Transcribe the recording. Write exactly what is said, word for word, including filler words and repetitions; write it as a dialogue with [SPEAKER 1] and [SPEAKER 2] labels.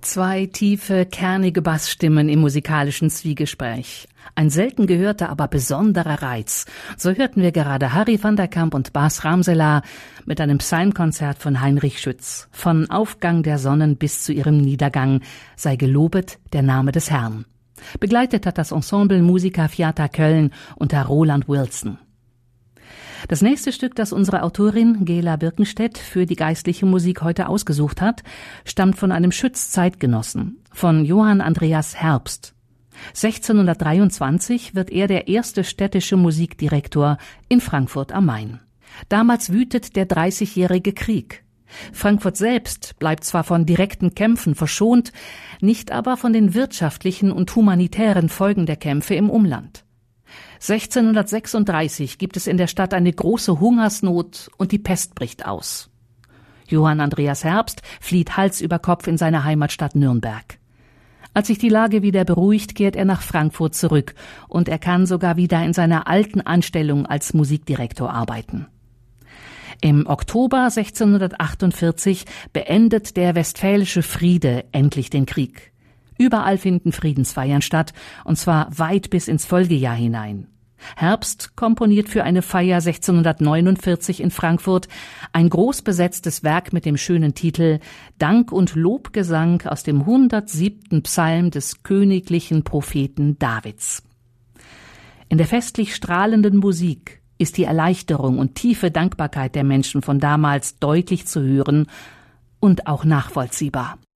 [SPEAKER 1] Zwei tiefe, kernige Bassstimmen im musikalischen Zwiegespräch. Ein selten gehörter, aber besonderer Reiz. So hörten wir gerade Harry van der Kamp und Bas Ramselaar mit einem Psalmkonzert von Heinrich Schütz. Von Aufgang der Sonnen bis zu ihrem Niedergang sei gelobet der Name des Herrn. Begleitet hat das Ensemble Musica Fiata Köln unter Roland Wilson. Das nächste Stück, das unsere Autorin Gela Birkenstedt für die geistliche Musik heute ausgesucht hat, stammt von einem Schütz-Zeitgenossen, von Johann Andreas Herbst. sechzehnhundertdreiundzwanzig wird er der erste städtische Musikdirektor in Frankfurt am Main. Damals wütet der Dreißigjährige Krieg. Frankfurt selbst bleibt zwar von direkten Kämpfen verschont, nicht aber von den wirtschaftlichen und humanitären Folgen der Kämpfe im Umland. sechzehnhundertsechsunddreißig gibt es in der Stadt eine große Hungersnot und die Pest bricht aus. Johann Andreas Herbst flieht Hals über Kopf in seine Heimatstadt Nürnberg. Als sich die Lage wieder beruhigt, kehrt er nach Frankfurt zurück und er kann sogar wieder in seiner alten Anstellung als Musikdirektor arbeiten. Im Oktober sechzehnhundertachtundvierzig beendet der Westfälische Friede endlich den Krieg. Überall finden Friedensfeiern statt, und zwar weit bis ins Folgejahr hinein. Herbst komponiert für eine Feier sechzehnhundertneunundvierzig in Frankfurt ein groß besetztes Werk mit dem schönen Titel Dank und Lobgesang aus dem hundertsiebten Psalm des königlichen Propheten Davids. In der festlich strahlenden Musik ist die Erleichterung und tiefe Dankbarkeit der Menschen von damals deutlich zu hören und auch nachvollziehbar.